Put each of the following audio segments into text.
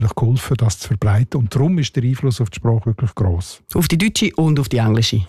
geholfen, das zu verbreiten. Und darum ist der Einfluss auf die Sprache wirklich gross. Auf die deutsche und auf die englische.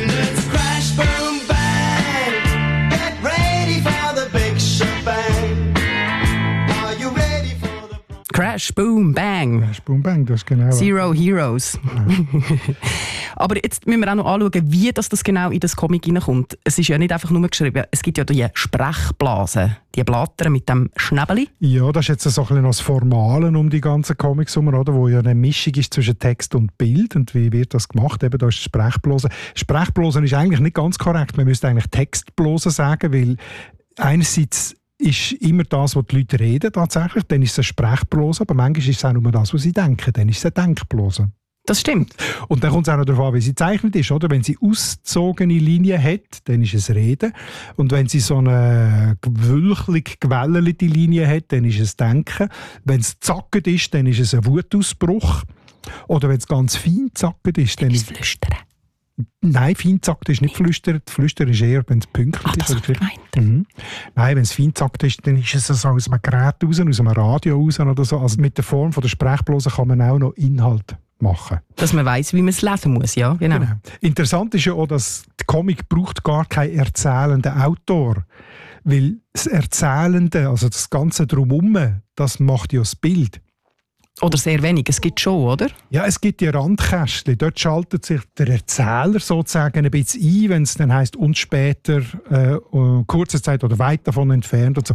Crash, Boom, Bang. Crash, Boom, Bang, das ist genau. Zero Heroes. Ja. Aber jetzt müssen wir auch noch anschauen, wie das genau in das Comic hineinkommt. Es ist ja nicht einfach nur geschrieben, es gibt ja die Sprechblasen, die Blattern mit dem Schnäbeli. Ja, das ist jetzt so ein bisschen das Formale um die ganzen Comics herum, oder, wo ja eine Mischung ist zwischen Text und Bild. Und wie wird das gemacht? Eben, da ist Sprechblase. Sprechblasen ist eigentlich nicht ganz korrekt. Man müsste eigentlich Textblase sagen, weil einerseits ist immer das, was die Leute reden, tatsächlich. Dann ist es eine Sprechblase, aber manchmal ist es auch nur das, was sie denken. Dann ist es eine Denkblase. Das stimmt. Und dann kommt es auch noch darauf an, wie sie gezeichnet ist. Oder? Wenn sie auszogene Linien hat, dann ist es Reden. Und wenn sie so eine wülchig gewellelte Linie hat, dann ist es Denken. Wenn es zackend ist, dann ist es ein Wutausbruch. Oder wenn es ganz fein zackend ist, dann ist es Flüstern. Nein, fein zackt ist nicht Flüstern. Flüstern ist eher, wenn es pünktlich ist. Das Nein, wenn es fein zackt ist, dann ist es so aus einem Gerät raus, aus einem Radio raus oder so. Also mit der Form von der Sprechblase kann man auch noch Inhalt machen. Dass man weiss, wie man es lesen muss, ja, genau. Interessant ist ja auch, dass der Comic braucht gar keinen erzählenden Autor. Weil das Erzählende, also das Ganze drumherum, das macht ja das Bild. Oder sehr wenig, es gibt schon, oder? Ja, es gibt die Randkästchen. Dort schaltet sich der Erzähler sozusagen ein bisschen ein, wenn es dann heisst, und später, kurze Zeit oder weit davon entfernt. Und so.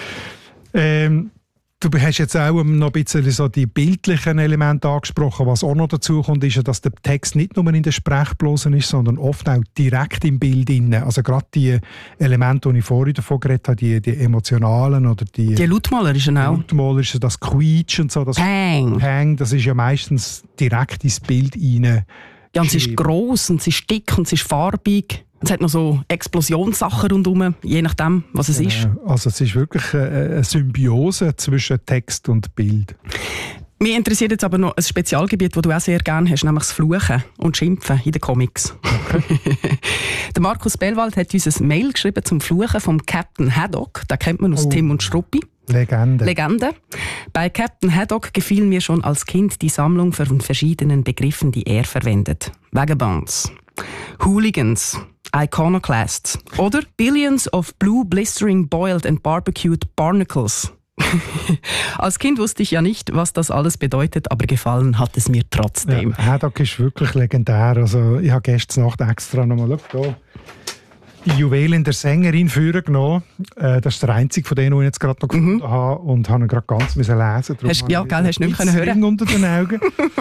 Du hast jetzt auch noch ein bisschen so die bildlichen Elemente angesprochen. Was auch noch dazu kommt, ist ja, dass der Text nicht nur in der Sprechblase ist, sondern oft auch direkt im Bild drin. Also gerade die Elemente, die ich vorhin davon geredet habe, die emotionalen oder die lautmalerischen auch. Lautmalerischen, das Quietsch und so. Das Pang, das ist ja meistens direkt ins Bild rein. Ja, und es ist gross und es ist dick und es ist farbig. Es hat noch so Explosionssachen rundherum, je nachdem, was es ist. Also es ist wirklich eine Symbiose zwischen Text und Bild. Mich interessiert jetzt aber noch ein Spezialgebiet, das du auch sehr gerne hast, nämlich das Fluchen und Schimpfen in den Comics. Okay. Der Markus Bellwald hat uns ein Mail geschrieben zum Fluchen vom Captain Haddock. Den kennt man aus Tim und Struppi. Legende. Bei Captain Haddock gefiel mir schon als Kind die Sammlung von verschiedenen Begriffen, die er verwendet. Vagabonds, Hooligans, Iconoclasts oder Billions of blue blistering boiled and barbecued barnacles. Als Kind wusste ich ja nicht, was das alles bedeutet, aber gefallen hat es mir trotzdem. Ja, Haddock ist wirklich legendär. Also, ich habe gestern Nacht extra nochmal die Juwelen der Sängerin vorgenommen. Das ist der einzige von denen, den ich jetzt gerade noch gefunden habe. Und habe ihn gerade ganz lesen. Hast du nicht mehr hören? Unter den Augen.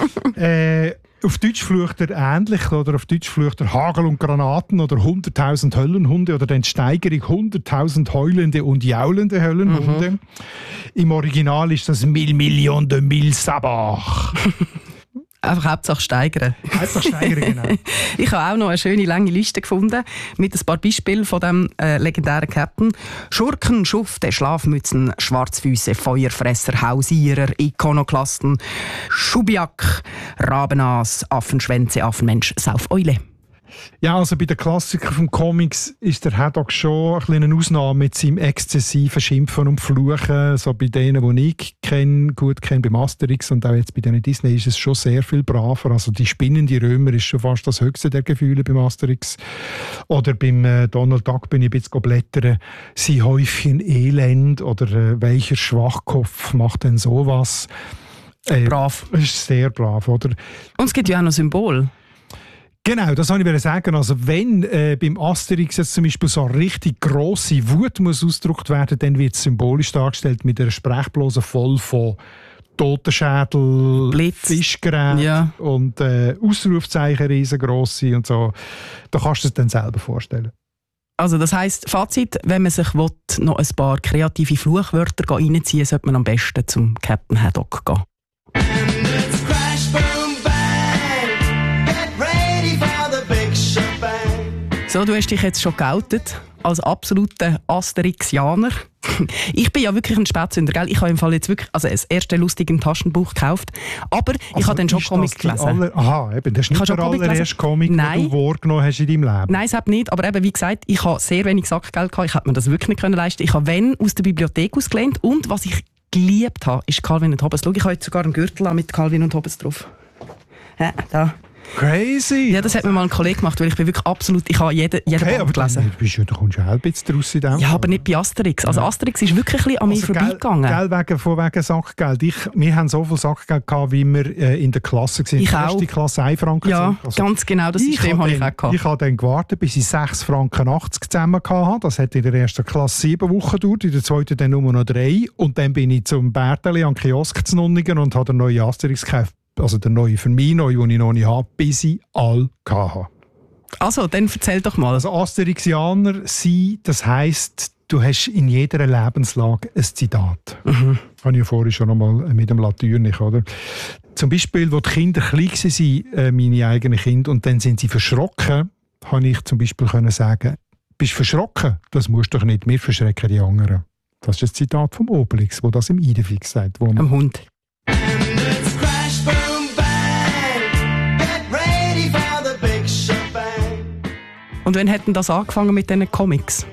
Auf Deutsch flucht er ähnlich, oder auf Deutsch flucht er Hagel und Granaten oder 100.000 Höllenhunde oder dann die Steigerung 100.000 heulende und jaulende Höllenhunde. Im Original ist das Mille Millions de Mille Sabach. Einfach Hauptsache steigern. Hauptsache steigern, genau. Ich habe auch noch eine schöne lange Liste gefunden mit ein paar Beispielen von dem legendären Captain. Schurken, Schufte, Schlafmützen, Schwarzfüße, Feuerfresser, Hausierer, Ikonoklasten, Schubiak, Rabenas, Affenschwänze, Affenmensch, Saufeule. Ja, also bei den Klassikern vom Comics ist der Haddock schon eine Ausnahme mit seinem exzessiven Schimpfen und Fluchen. So bei denen, die ich gut kenne, beim Asterix und auch jetzt bei den Disney, ist es schon sehr viel braver. Also die spinnende Römer ist schon fast das höchste der Gefühle beim Asterix. Oder beim Donald Duck bin ich ein bisschen blättern. Sein Häufchen Elend oder welcher Schwachkopf macht denn sowas? Brav. Ist sehr brav, oder? Und es gibt ja auch noch Symbol. Genau, das wollte ich sagen. Also wenn beim Asterix jetzt zum Beispiel so eine richtig grosse Wut muss ausgedrückt werden, dann wird es symbolisch dargestellt mit einer Sprechblase voll von Totenschädel, Blitz, Fischgerät und Ausrufzeichen riesengrosse und so. Da kannst du es dann selber vorstellen. Also das heisst, Fazit, wenn man sich noch ein paar kreative Fluchwörter reinziehen will, sollte man am besten zum Captain Haddock gehen. So, du hast dich jetzt schon geoutet als absoluter Asterixianer. Ich bin ja wirklich ein Spätzünder, gell? Ich habe im Fall jetzt wirklich das erste lustige Taschenbuch gekauft, aber ich habe dann schon Comic gelesen. Aha, eben, das ist nicht der allererste Comic, den du wahrgenommen hast in deinem Leben. Nein, das nicht, aber eben, wie gesagt, ich habe sehr wenig Sackgeld gehabt, ich hätte mir das wirklich nicht leisten können. Ich habe wenn aus der Bibliothek ausgelehnt und was ich geliebt habe, ist Calvin und Hobbes. Schau, ich habe jetzt sogar einen Gürtel mit Calvin und Hobbes drauf. Ja, da. Crazy! Ja, das hat mir mal ein Kollege gemacht, weil ich bin wirklich absolut, ich habe jeden Band gelesen. Da kommst du auch ein bisschen draus in dem. Ja, aber nicht bei Asterix. Also Asterix ist wirklich ein bisschen an mir vorbeigegangen. Wegen Sackgeld. Wir haben so viel Sackgeld gehabt, wie wir in der Klasse waren. Ich auch. Erste Klasse 1 Franken. Ja, also, ganz genau, das System habe ich auch gehabt. Ich habe dann gewartet, bis ich 6,80 Franken zusammen hatte. Das hat in der ersten Klasse 7 Wochen gedauert, in der zweiten dann nur noch 3. Und dann bin ich zum Berteli an den Kiosk zu Nunningen und habe den neuen Asterix gekauft. Also der neue für mich, den ich noch nicht habe, bis ich alle hatte. Also, dann erzähl doch mal. Also Asterixianer sein, das heisst, du hast in jeder Lebenslage ein Zitat. Habe ich ja vorhin schon einmal mit dem Latürnich, oder? Zum Beispiel, wo die Kinder klein waren, meine eigenen Kinder, und dann sind sie verschrocken, habe ich zum Beispiel sagen, bist du verschrocken? Das musst du doch nicht, wir verschrecken die anderen. Das ist ein Zitat vom Obelix, wo das im Idefix sagt. Am Hund. Und wann hat denn das angefangen mit diesen Comics?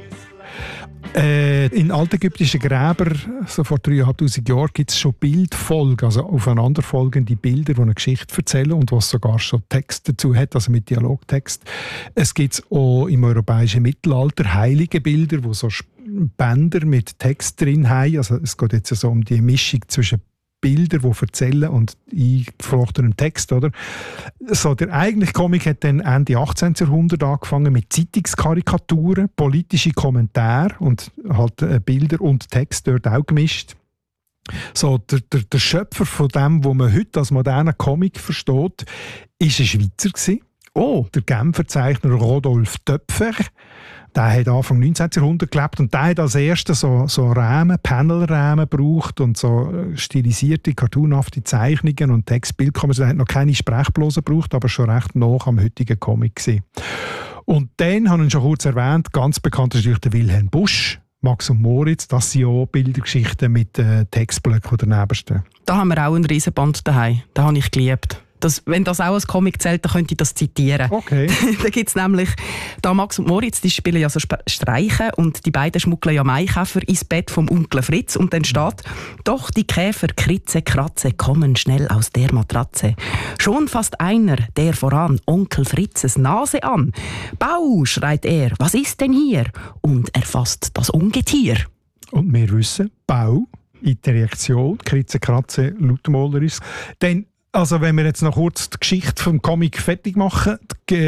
In altägyptischen Gräbern, so vor 3'500 Jahren, gibt es schon Bildfolgen, also aufeinanderfolgende Bilder, die eine Geschichte erzählen und was sogar schon Text dazu hat, also mit Dialogtext. Es gibt auch im europäischen Mittelalter heilige Bilder, wo so Bänder mit Text drin haben. Also es geht jetzt so um die Mischung zwischen Bilder, die erzählen und eingeflochtenem Text, oder? So, der eigentliche Comic hat dann Ende 18. Jahrhundert angefangen mit Zeitungskarikaturen, politische Kommentare und halt Bilder und Text dort auch gemischt. So, der Schöpfer von dem, was man heute als modernen Comic versteht, ist ein Schweizer gewesen. Oh. Der Genfer Zeichner Rodolphe Töpfer. Der hat Anfang 19. Jahrhundert gelebt und der hat als erster so Rahmen, Panelrahmen gebraucht und so stilisierte, cartoonhafte Zeichnungen und Textbildkommen. Also er hat noch keine Sprechblasen gebraucht, aber schon recht nah am heutigen Comic gewesen. Und dann, habe ich schon kurz erwähnt, ganz bekannt ist natürlich der Wilhelm Busch. Max und Moritz, das sind ja Bildergeschichten mit Textblöcken, die daneben stehen. Da haben wir auch ein Riesenband daheim. Das habe ich geliebt. Wenn das auch als Comic zählt, dann könnte ich das zitieren. Okay. Da gibt es nämlich, da Max und Moritz, die spielen ja so Streiche und die beiden schmuggeln ja Maikäfer ins Bett vom Onkel Fritz und dann steht, doch die Käfer kritze, kratze, kommen schnell aus der Matratze. Schon fasst einer, der voran, Onkel Fritzes Nase an. Bau, schreit er, was ist denn hier? Und er fasst das Ungetier. Und wir wissen, Bau, Interjektion, Kritze, Kratze, lautmalerisch. Denn also wenn wir jetzt noch kurz die Geschichte vom Comic fertig machen,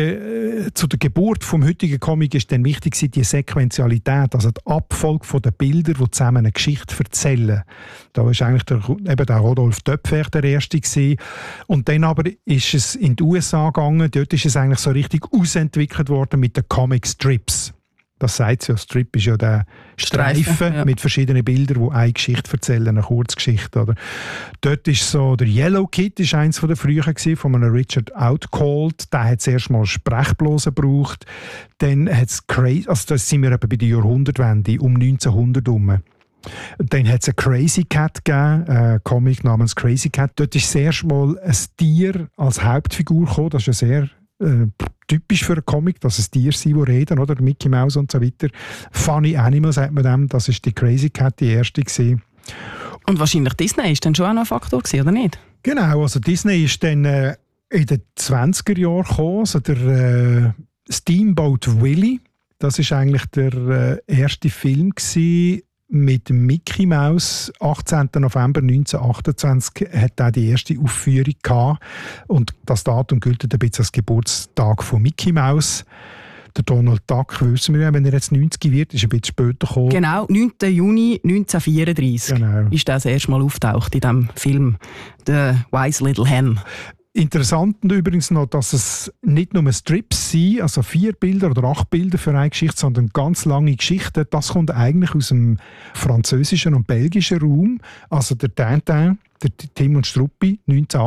zu der Geburt vom heutigen Comic ist dann wichtig die Sequentialität, also die Abfolge von den Bildern, die zusammen eine Geschichte erzählen. Da war eigentlich der Rodolphe Töpfer der Erste gewesen. Und dann aber ist es in die USA gegangen, dort ist es eigentlich so richtig ausentwickelt worden mit den Comic Strips. Das sagt ja, Strip ist ja der Streifen ja, mit verschiedenen Bildern, die eine Geschichte erzählen, eine Kurzgeschichte. Oder? Dort ist so, der Yellow Kid ist eins der früheren gewesen, von einem Richard Outcault. Der hat zuerst mal Sprechblasen gebraucht. Dann hat es also das sind wir etwa bei der Jahrhundertwende, um 1900 herum. Dann hat es einen Crazy Cat gegeben, einen Comic namens Crazy Cat. Dort ist zuerst mal ein Tier als Hauptfigur gekommen. Das ist ja sehr typisch für einen Comic, dass es Tiere sind, die reden, oder? Mickey Mouse und so weiter. Funny Animal sagt man dem, das ist die Crazy Cat, die erste gewesen. Und wahrscheinlich Disney ist dann schon auch noch ein Faktor gewesen, oder nicht? Genau, also Disney ist dann in den 20er Jahren gekommen, also der Steamboat Willie, das ist eigentlich der erste Film gewesen, mit Mickey Mouse. 18. November 1928 hat er die erste Aufführung gehabt. Und das Datum gilt ein bisschen als Geburtstag von Mickey Mouse. Der Donald Duck, wissen wir ja, wenn er jetzt 90 wird, ist ein bisschen später gekommen. Genau, 9. Juni 1934 ist das erste Mal auftaucht in diesem Film «The Wise Little Hen». Interessant übrigens noch, dass es nicht nur Strips sind, also 4 Bilder oder 8 Bilder für eine Geschichte, sondern ganz lange Geschichten. Das kommt eigentlich aus dem französischen und belgischen Raum. Also der Tintin, der Tim und Struppi,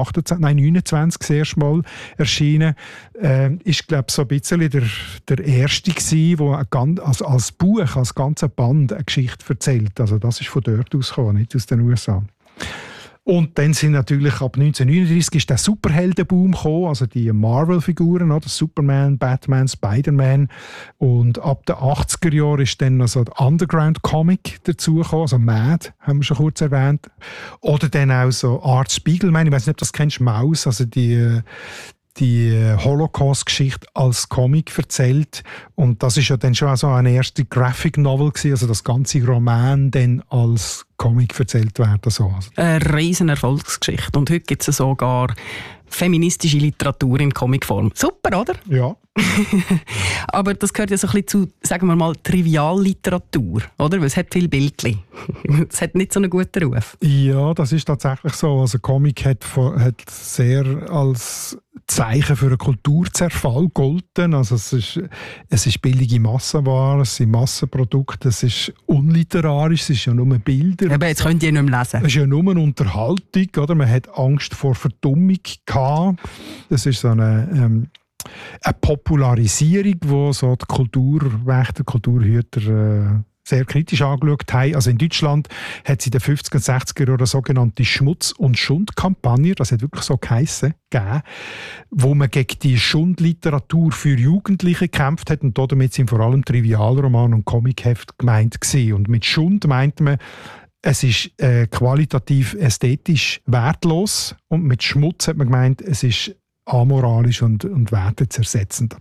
1929 das erste Mal erschienen, ist, glaube ich, so ein bisschen der erste gewesen, der als Buch, als ganzer Band eine Geschichte erzählt. Also das ist von dort ausgekommen, nicht aus den USA. Und dann sind natürlich ab 1939 ist der Superheldenboom gekommen, also die Marvel-Figuren, oder? Superman, Batman, Spider-Man. Und ab den 80er Jahren ist dann also der Underground-Comic dazugekommen, also Mad, haben wir schon kurz erwähnt. Oder dann auch so Art Spiegelman, ich weiß nicht, ob du das kennst, Maus, also die Holocaust-Geschichte als Comic erzählt. Und das ist ja dann schon so eine erste Graphic Novel gewesen, also das ganze Roman dann als Comic erzählt werden. So. Eine riesen Erfolgsgeschichte. Und heute gibt es sogar feministische Literatur in Comicform. Super, oder? Ja. Aber das gehört ja so ein bisschen zu, sagen wir mal, Trivialliteratur, oder? Weil es hat viel Bildchen. Es hat nicht so einen guten Ruf. Ja, das ist tatsächlich so. Also Comic hat sehr als Zeichen für einen Kulturzerfall gegolten. Also es ist billige Massenware, es sind Massenprodukte, es ist unliterarisch, es ist ja nur Bilder. Aber jetzt könnt ihr nicht mehr lesen. Es ist ja nur eine Unterhaltung, oder? Man hat Angst vor Verdummung gehabt. Das ist so eine Popularisierung, die so die Kulturwächter, Kulturhüter sehr kritisch angeschaut haben. Also in Deutschland hat es in den 50er und 60er Jahren eine sogenannte Schmutz- und Schund-Kampagne, das hat wirklich so geheissen, gegeben, wo man gegen die Schundliteratur für Jugendliche gekämpft hat und damit sind vor allem Trivialroman und Comicheft gemeint gewesen. Und mit Schund meint man, es ist qualitativ ästhetisch wertlos und mit Schmutz hat man gemeint, es ist amoralisch und wertezersetzend.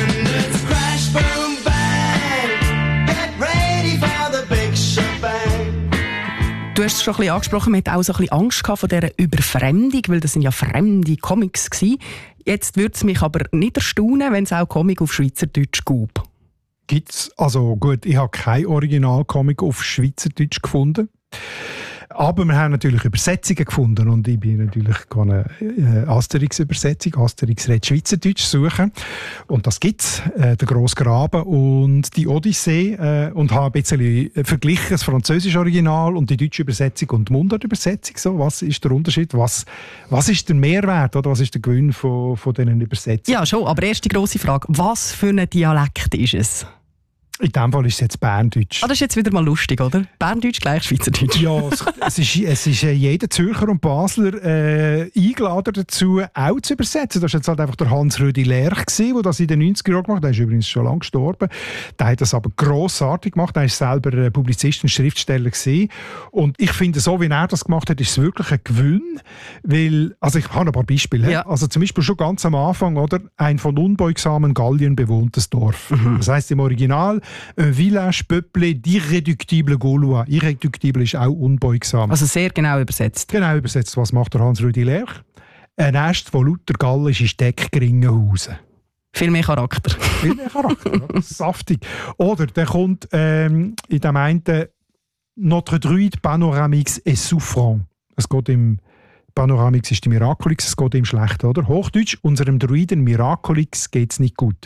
Du hast es schon ein bisschen angesprochen, man hat auch so ein bisschen Angst gehabt vor dieser Überfremdung, weil das sind ja fremde Comics gewesen. Jetzt würde es mich aber nicht erstaunen, wenn es auch Comic auf Schweizerdeutsch gibt. Gibt's? Also gut, ich habe kein Originalcomic auf Schweizerdeutsch gefunden. Aber wir haben natürlich Übersetzungen gefunden und ich bin natürlich eine Asterix-Übersetzung, Asterix redet Schweizerdeutsch suchen. Und das gibt's, der grosse Graben und die Odyssee und habe ein bisschen verglichen das französische Original und die deutsche Übersetzung und die Mundart-Übersetzung. So, was ist der Unterschied? Was ist der Mehrwert oder was ist der Gewinn von diesen Übersetzungen? Ja, schon, aber erste grosse Frage, was für ein Dialekt ist es? In diesem Fall ist es jetzt Berndeutsch. Das ist jetzt wieder mal lustig, oder? Berndeutsch gleich Schweizerdeutsch. Ja, es ist jeder Zürcher und Basler eingeladen dazu, auch zu übersetzen. Das war jetzt halt einfach der Hans-Rödi Lerch, der das in den 90er Jahren gemacht hat. Der ist übrigens schon lange gestorben. Der hat das aber grossartig gemacht. Er war selber Publizist und Schriftsteller gewesen. Und ich finde, so wie er das gemacht hat, ist es wirklich ein Gewinn. Weil, also ich habe ein paar Beispiele. Ja. Also zum Beispiel schon ganz am Anfang, oder? Ein von unbeugsamen Gallien bewohntes Dorf. Das heisst im Original ein village peuplé d'irréductibles Gaulois. Irréductible ist auch unbeugsam. Also sehr genau übersetzt. Genau übersetzt. Was macht der Hans-Rüdi Lerch? Ein Nest von lauter gallische Steckgringenhausen. Viel mehr Charakter. Viel mehr Charakter, saftig. Oder der kommt in dem einen «Notre druide Panoramix est souffrant». Es geht im Panoramix ist die Miraculix, es geht ihm schlecht, oder? Hochdeutsch, unserem Druiden Miraculix geht es nicht gut.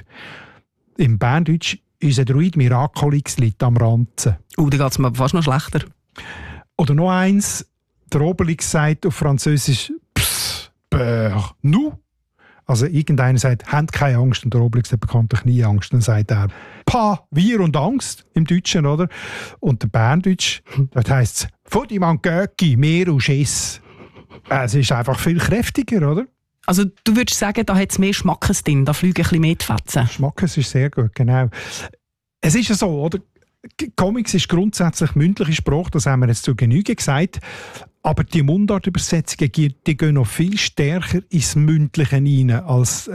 Im Berndeutsch unser Druid Miraculix liegt am Ranzen. Da geht es mir fast noch schlechter. Oder noch eins, der Obelix sagt auf Französisch «Psst, peur, nous». Also irgendeiner sagt «Habt keine Angst» und der Obelix hat bekanntlich nie Angst. Dann sagt er «Pa, wir und Angst» im Deutschen, oder? Und der Berndeutsch, das heisst es «Fodi man Göcki, mehr und Schiss». Es ist einfach viel kräftiger, oder? Also du würdest sagen, da hat es mehr Schmackes drin, da fliegen ein bisschen mehr die Fetzen. Schmackes ist sehr gut, genau. Es ist ja so, oder? Comics ist grundsätzlich mündliche Sprache, das haben wir jetzt zu Genüge gesagt. Aber die Mundartübersetzungen, die gehen noch viel stärker ins Mündliche rein als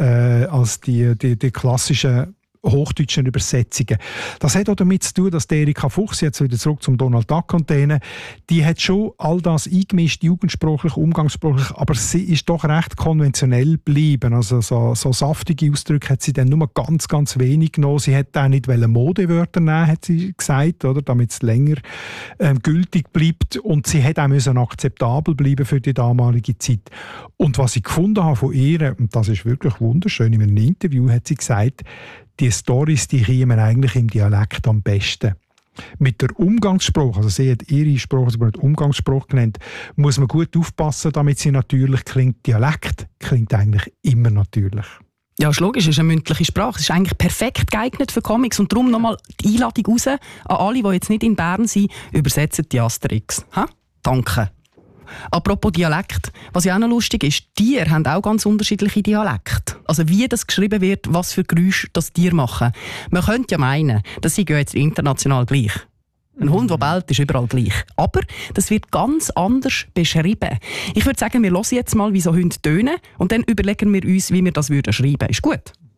die klassischen hochdeutschen Übersetzungen. Das hat auch damit zu tun, dass die Erika Fuchs, jetzt wieder zurück zum Donald Duck und denen, die hat schon all das eingemischt, jugendsprachlich, umgangssprachlich, aber sie ist doch recht konventionell geblieben. Also so saftige Ausdrücke hat sie dann nur ganz, ganz wenig genommen. Sie hätte auch nicht Modewörter nehmen, hat sie gesagt, oder, damit es länger gültig bleibt. Und sie hätte auch akzeptabel bleiben für die damalige Zeit. Und was ich gefunden habe von ihr, und das ist wirklich wunderschön, in einem Interview hat sie gesagt, die Storys, die kommen eigentlich im Dialekt am besten. Mit der Umgangssprache, also sie hat ihre Sprache, sie hat Umgangssprache genannt, muss man gut aufpassen, damit sie natürlich klingt. Dialekt klingt eigentlich immer natürlich. Ja, ist logisch, es ist eine mündliche Sprache. Es ist eigentlich perfekt geeignet für Comics. Und darum nochmal die Einladung raus an alle, die jetzt nicht in Bern sind, übersetzen die Asterix. Ha? Danke. Apropos Dialekt, was ja auch noch lustig ist, Tiere haben auch ganz unterschiedliche Dialekte. Also wie das geschrieben wird, was für Geräusche das Tiere machen. Man könnte ja meinen, das sei ja jetzt international gleich. Ein Hund, der bellt, ist überall gleich. Aber das wird ganz anders beschrieben. Ich würde sagen, wir hören jetzt mal, wie so Hunde tönen und dann überlegen wir uns, wie wir das schreiben würden. Ist gut?